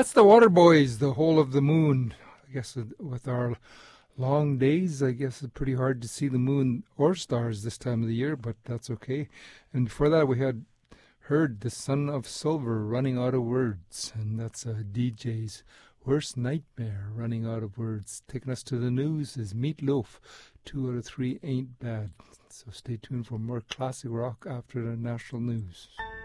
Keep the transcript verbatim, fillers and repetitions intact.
That's the Waterboys, The Whole of the Moon. I guess with, with our long days, I guess it's pretty hard to see the moon or stars this time of the year, but that's okay. And before that, we had heard The Son of Silver, Running Out of Words, and that's a D J's worst nightmare, running out of words. Taking us to the news is Meat Loaf. Two out of three ain't bad. So stay tuned for more classic rock after the national news.